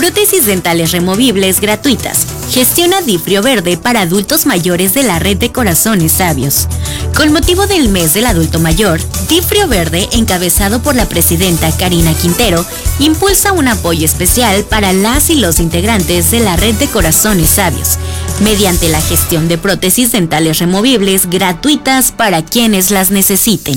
prótesis dentales removibles gratuitas. Gestiona Difrio Verde para adultos mayores de la Red de Corazones Sabios. Con motivo del mes del adulto mayor, Difrio Verde, encabezado por la presidenta Karina Quintero, impulsa un apoyo especial para las y los integrantes de la Red de Corazones Sabios, mediante la gestión de prótesis dentales removibles gratuitas para quienes las necesiten.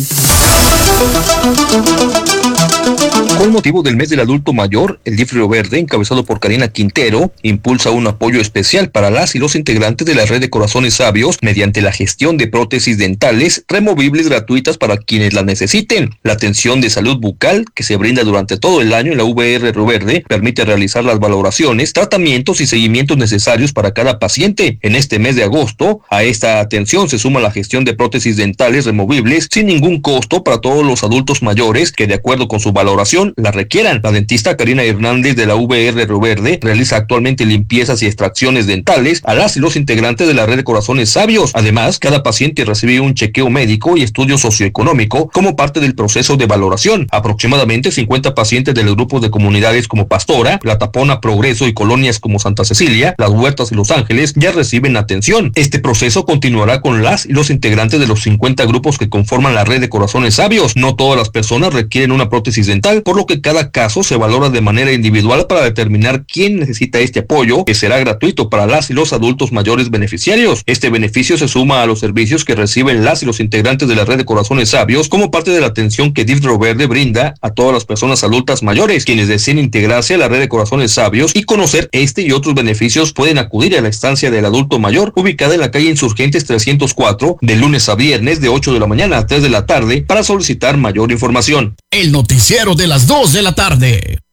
Con motivo del mes del adulto mayor, el Difrio Verde, encabezado por Karina Quintero, impulsa un apoyo especial para las y los integrantes de la Red de Corazones Sabios mediante la gestión de prótesis dentales removibles gratuitas para quienes las necesiten. La atención de salud bucal, que se brinda durante todo el año en la VR Río Verde, permite realizar las valoraciones, tratamientos y seguimientos necesarios para cada paciente. En este mes de agosto, a esta atención se suma la gestión de prótesis dentales removibles sin ningún costo para todos los adultos mayores que, de acuerdo con su valoración, la requieran. La dentista Karina Hernández de la VR Río Verde realiza actualmente limpiezas y extracciones dentales a las y los integrantes de la Red de Corazones Sabios. Además, cada paciente recibe un chequeo médico y estudio socioeconómico como parte del proceso de valoración. Aproximadamente 50 pacientes de los grupos de comunidades como Pastora, La Tapona, Progreso y colonias como Santa Cecilia, Las Huertas y Los Ángeles ya reciben atención. Este proceso continuará con las y los integrantes de los 50 grupos que conforman la Red de Corazones Sabios. No todas las personas requieren una prótesis dental, por lo que cada caso se valora de manera individual para determinar quién necesita este apoyo, que será gratuito para las y los adultos mayores beneficiarios. Este beneficio se suma a los servicios que reciben las y los integrantes de la Red de Corazones Sabios como parte de la atención que Difrio Verde brinda a todas las personas adultas mayores. Quienes deseen integrarse a la Red de Corazones Sabios y conocer este y otros beneficios pueden acudir a la estancia del adulto mayor, ubicada en la calle Insurgentes 304, de lunes a viernes de 8 de la mañana a 3 de la tarde, para solicitar mayor información. El noticiero de las 2 de la tarde.